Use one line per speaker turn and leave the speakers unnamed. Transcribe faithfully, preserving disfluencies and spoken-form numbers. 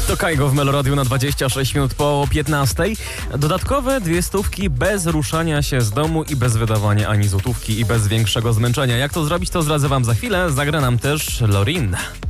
To Kajgo w Meloradiu na dwadzieścia sześć minut po piętnastej. Dodatkowe dwie stówki bez ruszania się z domu i bez wydawania ani złotówki i bez większego zmęczenia. Jak to zrobić, to zdradzę wam za chwilę. Zagra nam też Lorin.